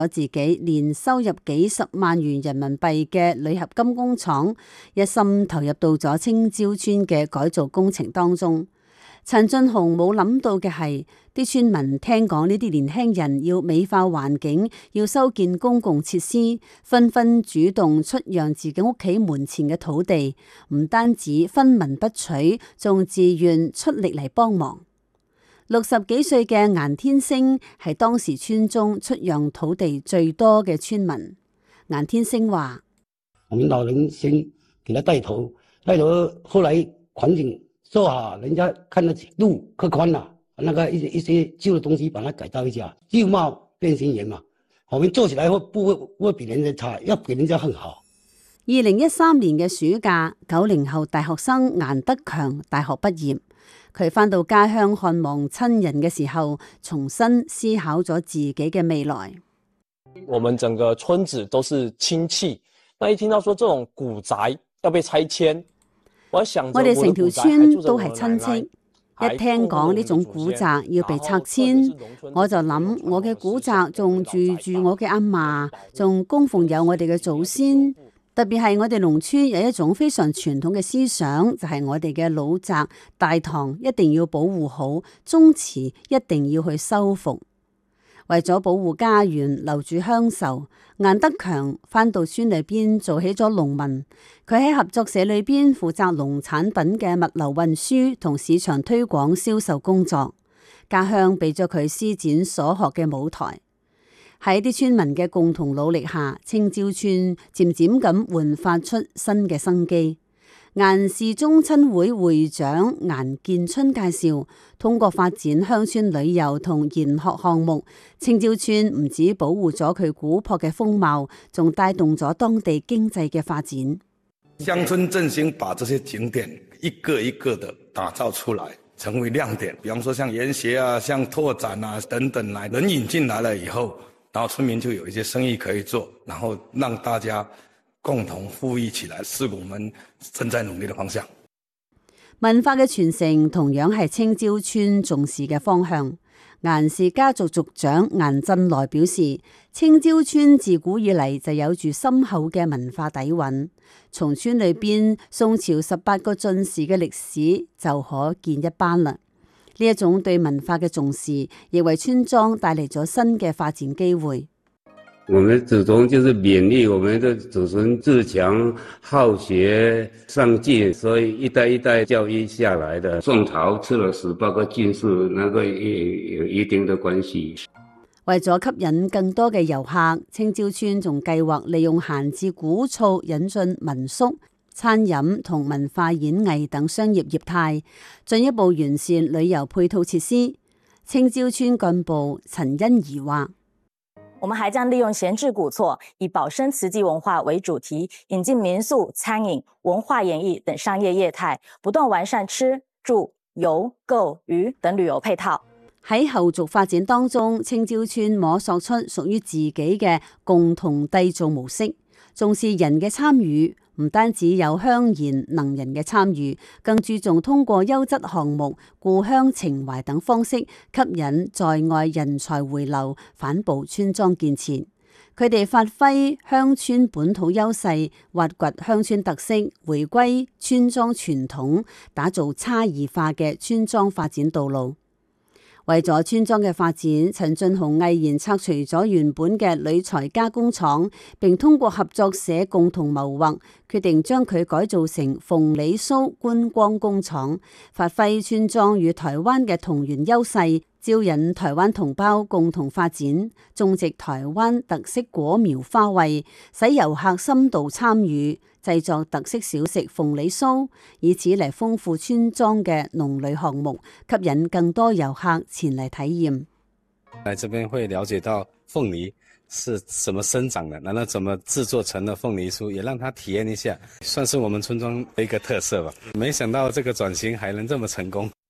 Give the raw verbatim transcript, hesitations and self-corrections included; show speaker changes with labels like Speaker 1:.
Speaker 1: 我自己年收入幾十萬元人民幣嘅鋁合金工廠，一心投入到咗青椒村嘅改造工程當中。陳俊雄冇諗到嘅係，啲村民聽講呢啲年輕人要美化環境，要修建公共設施，紛紛主動出讓自己屋企門前嘅土地，唔單止分文不取，仲自願出力嚟幫忙。六十幾歲嘅顏天星係當時村中出讓土地最多嘅村民。顏天星話：
Speaker 2: 我們老人先給他帶頭，帶頭後來環境說好，人家看得起路可寬了，那個一些一些舊的東西把它改造一下，舊貌變新顏嘛。我們做起來會不會不會比人家差，要比人家更好。
Speaker 1: 二零一三年嘅暑假，九零後大學生顏德強大學畢業。佢返到家鄉看望親人嘅時候，重新思考咗自己嘅未來。
Speaker 3: 我們整個村子都是親戚，那一聽到說這種古宅要被拆遷，我想
Speaker 1: 我哋成條村都係親戚，一聽講呢種古宅要被拆遷，我就諗我嘅古宅仲住住我嘅阿嫲，仲供奉有我哋嘅祖先。特別係我哋農村有一種非常傳統嘅思想，就係、是、我哋嘅老宅大堂一定要保護好，宗祠一定要去修復。為咗保護家園，留住鄉愁，顏德強返到村裏邊做起咗農民。佢喺合作社裏邊負責農產品嘅物流運輸同市場推廣銷售工作。家鄉俾咗佢施展所學嘅舞台。喺啲村民嘅共同努力下，青椒村漸漸咁煥發出新嘅生機。顏氏宗親會會長顏建春介紹，通過發展鄉村旅遊同研學項目，青椒村唔止保護咗佢古樸嘅風貌，仲帶動咗當地經濟嘅發展。
Speaker 4: 鄉村振興把這些景點一個一個的打造出來，成為亮點。比方說像研學啊、像拓展啊等等來，人引進來了以後，然後村民就有一些生意可以做，然後讓大家共同富裕起來，是我們正在努力的方向。
Speaker 1: 文化嘅傳承同樣係青椒村重視嘅方向。顏氏家族族長顏振來表示，青椒村自古以嚟就有住深厚嘅文化底蘊，從村裏邊宋朝十八個進士嘅歷史就可見一斑啦。呢一種對文化嘅重視，亦為村莊帶嚟咗新嘅發展機會。
Speaker 5: 我們祖宗就是勉勵我們的祖孫自強、好學、上進，所以一代一代教育下來的。宋朝吃了十八個進士，那個也有一定的關係。
Speaker 1: 為咗吸引更多嘅遊客，青椒村仲計劃利用閒置古厝引進民宿、餐飲同文化演藝等商業業態，進一步完善旅遊配套設施。青椒村幹部陳欣怡話：
Speaker 6: 我們還將利用閒置古厝，以保生慈濟文化為主題，引進民宿、餐飲、文化演藝等商業業態，不斷完善吃、住、遊、購、娛等旅遊配套。喺後續發展當中，青椒村摸索出屬於自己嘅共同締造模式，重視人嘅參與。唔單止有鄉賢能人嘅參與，更注重通過優質項目、故鄉情懷等方式，吸引在外人才回流，反哺村莊建設。佢哋發揮鄉村本土優勢，挖掘鄉村特色，回歸村莊傳統，打造差異化嘅村莊發展道路。為咗村莊嘅發展，陳俊雄毅然拆除咗原本嘅鋁材加工廠，並通過合作社共同謀劃，決定將佢改造成鳳梨酥觀光工廠，發揮村莊與台灣嘅同源優勢，招引台灣同胞共同發展，種植台灣特色果苗花卉，使遊客深度參與，製作特色小食鳳梨酥，以此嚟豐富村莊嘅農旅項目，吸引更多遊客前嚟體驗。
Speaker 7: 來這邊會了解到鳳梨是怎麼生長的，然後怎麼製作成了鳳梨酥，也讓他體驗一下，算是我們村莊的一個特色吧。沒想到這個轉型還能這麼成功。